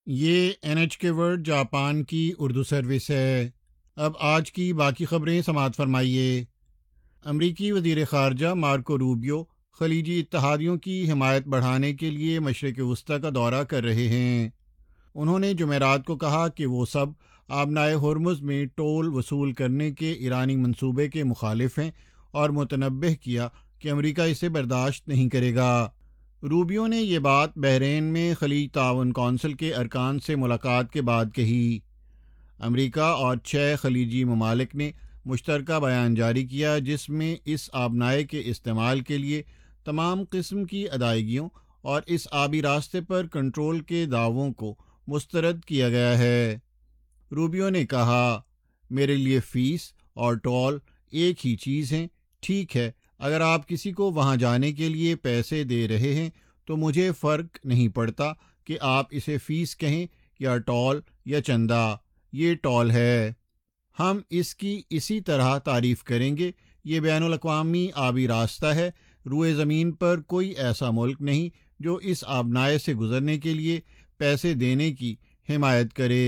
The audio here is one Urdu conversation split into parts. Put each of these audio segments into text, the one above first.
یہ NHK ورلڈ جاپان کی اردو سروس ہے۔ اب آج کی باقی خبریں سماعت فرمائیے۔ امریکی وزیر خارجہ مارکو روبیو خلیجی اتحادیوں کی حمایت بڑھانے کے لیے مشرق وسطیٰ کا دورہ کر رہے ہیں۔ انہوں نے جمعرات کو کہا کہ وہ سب آبنائے ہرمز میں ٹول وصول کرنے کے ایرانی منصوبے کے مخالف ہیں اور متنبہ کیا کہ امریکہ اسے برداشت نہیں کرے گا۔ روبیو نے یہ بات بحرین میں خلیج تعاون کونسل کے ارکان سے ملاقات کے بعد کہی۔ امریکہ اور 6 خلیجی ممالک نے مشترکہ بیان جاری کیا جس میں اس آبنائے کے استعمال کے لیے تمام قسم کی ادائیگیوں اور اس آبی راستے پر کنٹرول کے دعووں کو مسترد کیا گیا ہے۔ روبیو نے کہا، میرے لیے فیس اور ٹول ایک ہی چیز ہیں۔ ٹھیک ہے، اگر آپ کسی کو وہاں جانے کے لیے پیسے دے رہے ہیں تو مجھے فرق نہیں پڑتا کہ آپ اسے فیس کہیں یا ٹول یا چندہ، یہ ٹول ہے۔ ہم اس کی اسی طرح تعریف کریں گے۔ یہ بین الاقوامی آبی راستہ ہے۔ روئے زمین پر کوئی ایسا ملک نہیں جو اس آبنائے سے گزرنے کے لیے پیسے دینے کی حمایت کرے۔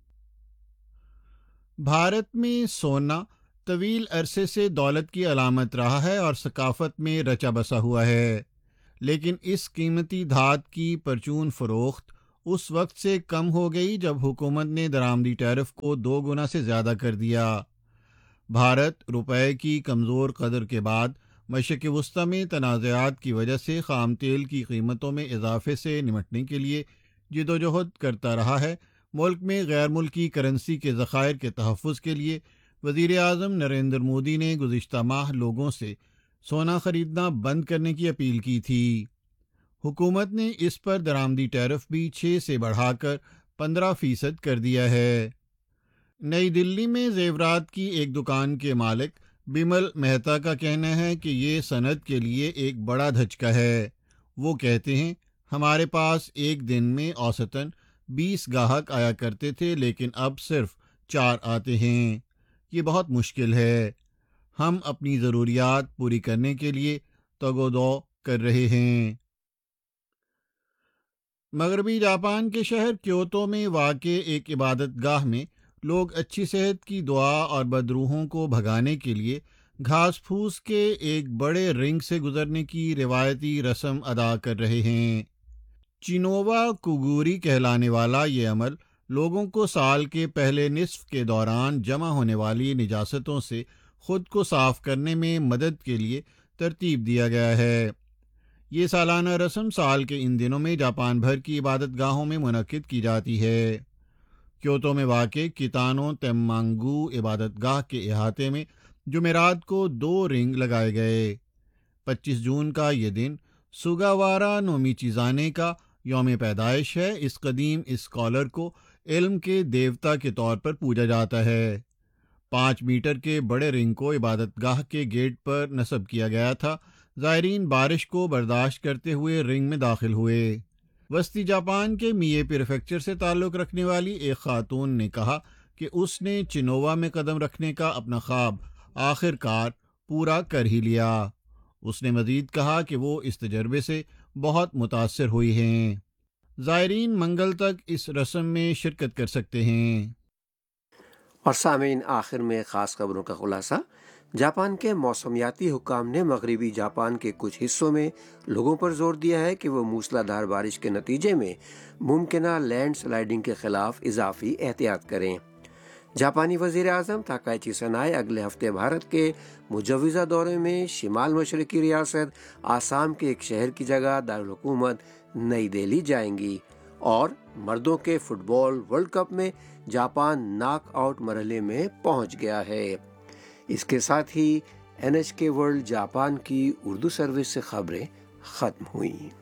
بھارت میں سونا طویل عرصے سے دولت کی علامت رہا ہے اور ثقافت میں رچا بسا ہوا ہے، لیکن اس قیمتی دھات کی پرچون فروخت اس وقت سے کم ہو گئی جب حکومت نے درآمدی ٹیرف کو 2 گنا سے زیادہ کر دیا۔ بھارت روپے کی کمزور قدر کے بعد مشرق وسطیٰ میں تنازعات کی وجہ سے خام تیل کی قیمتوں میں اضافے سے نمٹنے کے لیے جدوجہد کرتا رہا ہے۔ ملک میں غیر ملکی کرنسی کے ذخائر کے تحفظ کے لیے وزیر اعظم نریندر مودی نے گزشتہ ماہ لوگوں سے سونا خریدنا بند کرنے کی اپیل کی تھی۔ حکومت نے اس پر درآمدی ٹیرف بھی 6 سے بڑھا کر 15% کر دیا ہے۔ نئی دلی میں زیورات کی ایک دکان کے مالک بمل مہتا کا کہنا ہے کہ یہ صنعت کے لیے ایک بڑا دھچکا ہے۔ وہ کہتے ہیں، ہمارے پاس ایک دن میں اوسطاً 20 گاہک آیا کرتے تھے لیکن اب صرف 4 آتے ہیں۔ یہ بہت مشکل ہے۔ ہم اپنی ضروریات پوری کرنے کے لیے تگ و دو کر رہے ہیں۔ مغربی جاپان کے شہر کیوتو میں واقع ایک عبادت گاہ میں لوگ اچھی صحت کی دعا اور بدروحوں کو بھگانے کے لیے گھاس پھوس کے ایک بڑے رنگ سے گزرنے کی روایتی رسم ادا کر رہے ہیں۔ چینووا کوگوری کہلانے والا یہ عمل لوگوں کو سال کے پہلے نصف کے دوران جمع ہونے والی نجاستوں سے خود کو صاف کرنے میں مدد کے لیے ترتیب دیا گیا ہے۔ یہ سالانہ رسم سال کے ان دنوں میں جاپان بھر کی عبادت گاہوں میں منعقد کی جاتی ہے۔ کیوتو میں واقع کتانو تیمانگو عبادت گاہ کے احاطے میں جمعرات کو 2 رنگ لگائے گئے۔ 25 جون کا یہ دن سوگاوارا نومیچیزانے کا یوم پیدائش ہے۔ اس قدیم اسکالر کو علم کے دیوتا کے طور پر پوجا جاتا ہے۔ 5 میٹر کے بڑے رنگ کو عبادت گاہ کے گیٹ پر نصب کیا گیا تھا۔ زائرین بارش کو برداشت کرتے ہوئے رنگ میں داخل ہوئے۔ وسطی جاپان کے میے پریفیکچر سے تعلق رکھنے والی ایک خاتون نے کہا کہ اس نے چینووا میں قدم رکھنے کا اپنا خواب آخر کار پورا کر ہی لیا۔ اس نے مزید کہا کہ وہ اس تجربے سے بہت متاثر ہوئی ہیں۔ زائرین منگل تک اس رسم میں شرکت کر سکتے ہیں۔ اور سامعین، آخر میں خاص خبروں کا خلاصہ۔ جاپان کے موسمیاتی حکام نے مغربی جاپان کے کچھ حصوں میں لوگوں پر زور دیا ہے کہ وہ موسلا دھار بارش کے نتیجے میں ممکنہ لینڈ سلائیڈنگ کے خلاف اضافی احتیاط کریں۔ جاپانی وزیر اعظم تاکائچی سنائے اگلے ہفتے بھارت کے مجوزہ دورے میں شمال مشرقی ریاست آسام کے ایک شہر کی جگہ دارالحکومت نئی دہلی جائیں گی۔ اور مردوں کے فٹ بال ورلڈ کپ میں جاپان ناک آؤٹ مرحلے میں پہنچ گیا ہے۔ اس کے ساتھ ہی NHK ورلڈ جاپان کی اردو سروس سے خبریں ختم ہوئیں۔